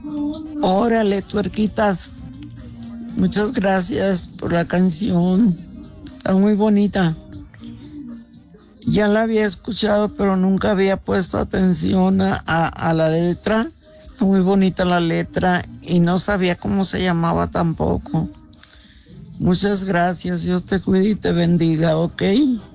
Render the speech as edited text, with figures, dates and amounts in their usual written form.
Órale, tuerquitas. Muchas gracias por la canción. Está muy bonita. Ya la había escuchado, pero nunca había puesto atención a la letra. Está muy bonita la letra y no sabía cómo se llamaba tampoco. Muchas gracias. Dios te cuide y te bendiga, ¿ok?